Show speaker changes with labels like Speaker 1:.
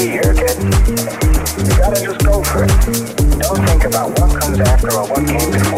Speaker 1: Here, kid. You gotta just go for it. Don't think about what comes after or what came before.